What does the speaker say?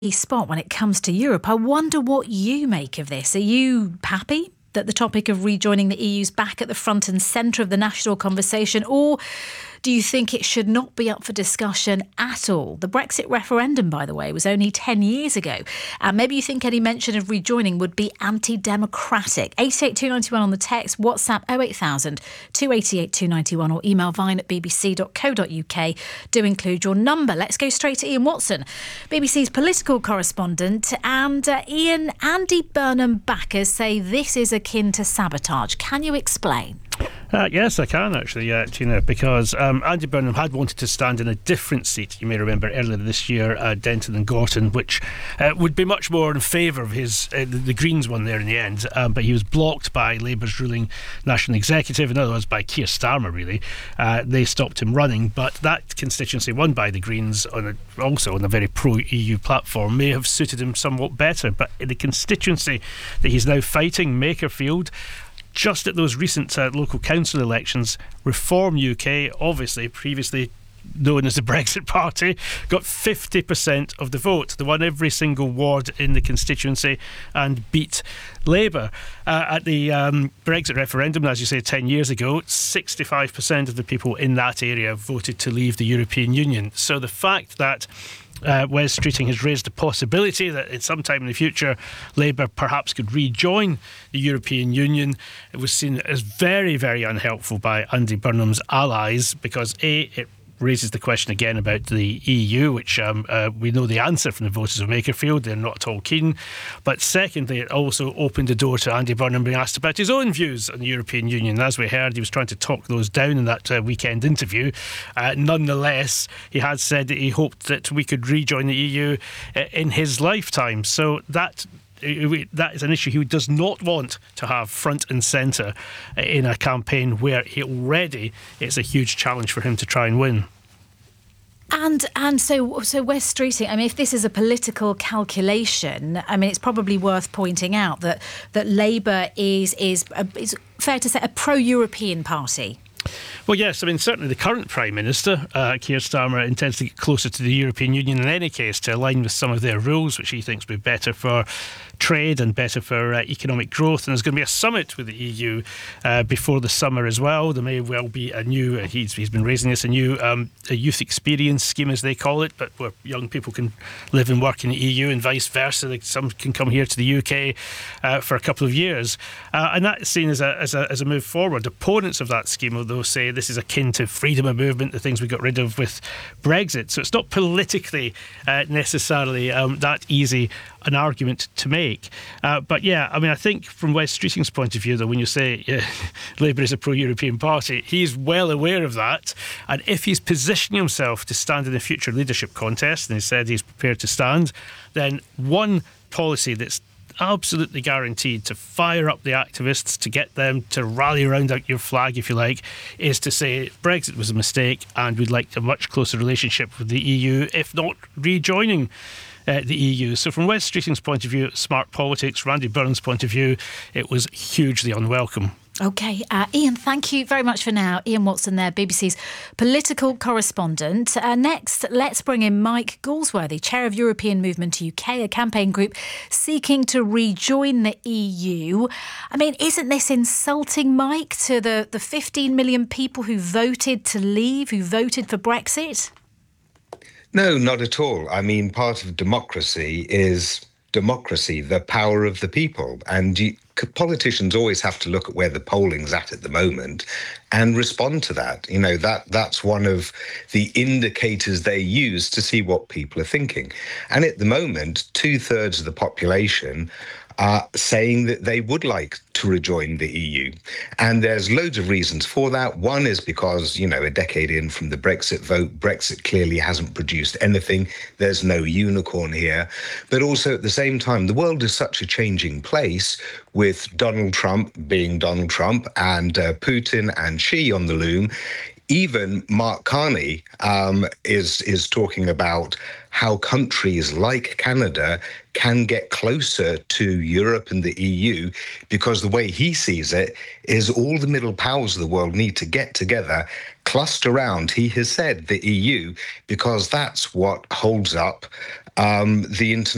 spot when it comes to Europe. I wonder what you make of this. Are you happy that the topic of rejoining the EU is back at the front and centre of the national conversation, or do you think it should not be up for discussion at all? The Brexit referendum, by the way, was only 10 years ago. And maybe you think any mention of rejoining would be anti-democratic. 88291 on the text, WhatsApp 08000 288 291 or email vine@bbc.co.uk. Do include your number. Let's go straight to Ian Watson, BBC's political correspondent. And Ian, Andy Burnham backers say this is akin to sabotage. Can you explain? Yes, I can actually, Tina, because Andy Burnham had wanted to stand in a different seat, you may remember, earlier this year, Denton and Gorton, which would be much more in favour of his the Greens one there in the end, but he was blocked by Labour's ruling National Executive, in other words by Keir Starmer really. They stopped him running, but that constituency won by the Greens also on a very pro-EU platform may have suited him somewhat better, but in the constituency that he's now fighting, Makerfield, just at those recent local council elections, Reform UK, obviously previously known as the Brexit Party, got 50% of the vote. They won every single ward in the constituency and beat Labour. At the Brexit referendum, as you say, 10 years ago, 65% of the people in that area voted to leave the European Union. So the fact that Wes Streeting has raised the possibility that at some time in the future Labour perhaps could rejoin the European Union. It was seen as very, very unhelpful by Andy Burnham's allies because it raises the question again about the EU, which we know the answer from the voters of Makerfield. They're not at all keen. But secondly, it also opened the door to Andy Burnham being asked about his own views on the European Union. As we heard, he was trying to talk those down in that weekend interview. Nonetheless, he had said that he hoped that we could rejoin the EU in his lifetime. So that is an issue he does not want to have front and centre in a campaign where it's a huge challenge for him to try and win. And so Wes Streeting, I mean, if this is a political calculation, I mean, it's probably worth pointing out that Labour is fair to say a pro-European party. Well, yes, I mean, certainly the current Prime Minister, Keir Starmer, intends to get closer to the European Union in any case to align with some of their rules, which he thinks would be better for trade and better for economic growth. And there's going to be a summit with the EU before the summer as well. There may well be a new, he's been raising this, a new a youth experience scheme, as they call it, but where young people can live and work in the EU and vice versa. Some can come here to the UK for a couple of years. And that's seen as a move forward. Opponents of that scheme, although, say this is akin to freedom of movement, the things we got rid of with Brexit. So it's not politically necessarily that easy an argument to make. But yeah, I mean, I think from Wes Streeting's point of view, though, when you say Labour is a pro-European party, he's well aware of that. And if he's positioning himself to stand in a future leadership contest, and he said he's prepared to stand, then one policy that's absolutely guaranteed to fire up the activists, to get them to rally around your flag, if you like, is to say Brexit was a mistake and we'd like a much closer relationship with the EU, if not rejoining the EU. So from Wes Streeting's point of view, smart politics. From Andy Burnham's point of view, it was hugely unwelcome. OK, Ian, thank you very much for now. Ian Watson there, BBC's political correspondent. Next, let's bring in Mike Galsworthy, Chair of European Movement UK, a campaign group seeking to rejoin the EU. I mean, isn't this insulting, Mike, to the 15 million people who voted to leave, who voted for Brexit? No, not at all. I mean, part of democracy is democracy, the power of the people. And politicians always have to look at where the polling's at the moment and respond to that. You know, that's one of the indicators they use to see what people are thinking. And at the moment, 2/3 of the population are saying that they would like to rejoin the EU. And there's loads of reasons for that. One is because, you know, a decade in from the Brexit vote, Brexit clearly hasn't produced anything. There's no unicorn here. But also at the same time, the world is such a changing place with Donald Trump being Donald Trump and Putin and Xi on the loom. Even Mark Carney is talking about how countries like Canada can get closer to Europe and the EU, because the way he sees it is all the middle powers of the world need to get together, cluster around, he has said, the EU, because that's what holds up the international